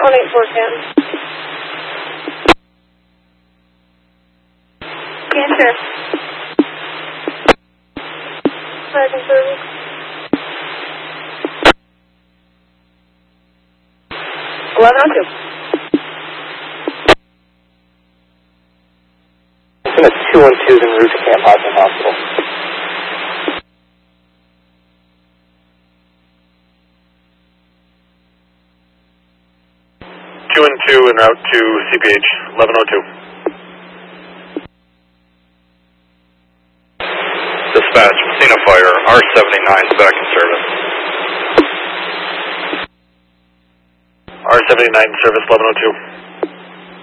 on 8410. Answer. Fire service. 1102. It's 212 en route to Camp Hudson Hospital. Two and two en route to CPH 1102. Dispatch, Messina Fire, R79 is back in service. R79 service 1102.